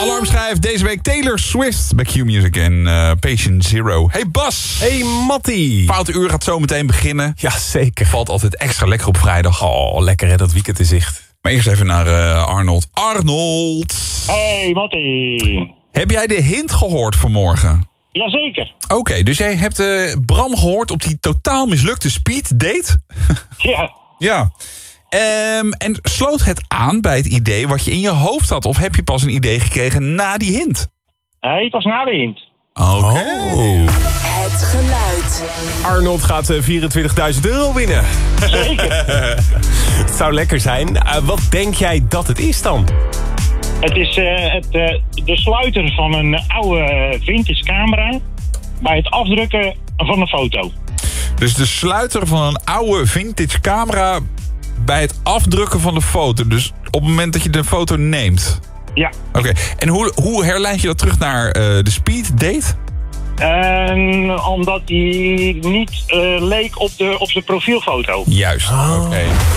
Alarmschijf, deze week Taylor Swift bij Q-Music en Patient Zero. Hey Bas! Hey Mattie! Foute uur gaat zo meteen beginnen. Ja, zeker. Valt altijd extra lekker op vrijdag. Oh, lekker hè, dat weekend in zicht. Maar eerst even naar Arnold. Arnold! Hey, Mattie. Heb jij de hint gehoord vanmorgen? Jazeker. Oké, dus jij hebt Bram gehoord op die totaal mislukte speeddate? Ja. Ja. En sloot het aan bij het idee wat je in je hoofd had? Of heb je pas een idee gekregen na die hint? Hij was na de hint. Oké. Het geluid. Arnold gaat €24.000 winnen. Zeker. Het zou lekker zijn. Wat denk jij dat het is dan? Het is de sluiter van een oude vintage camera bij het afdrukken van een foto. Dus de sluiter van een oude vintage camera bij het afdrukken van de foto. Dus op het moment dat je de foto neemt. Ja. Oké. En hoe herleid je dat terug naar de speeddate? Omdat hij niet leek op zijn profielfoto. Juist. Oké.